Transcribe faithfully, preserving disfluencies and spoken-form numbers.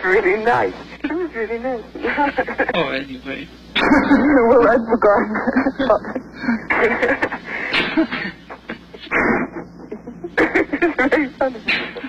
really nice. It was really nice. Oh, anyway. Well, I forgot. It's very funny.